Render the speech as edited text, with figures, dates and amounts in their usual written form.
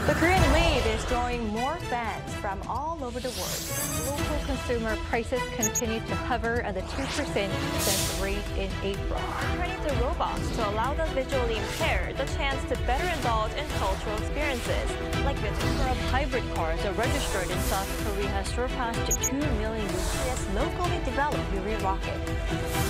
The Korean lead is drawing more fans from all over the world. Local consumer prices continue to hover at the 2% cent rate in April. Turning to robots to allow the visually impaired the chance to better indulge in cultural experiences. Like the number of hybrid cars are registered in South Korea has surpassed 2 million with this locally developed Yuri rocket.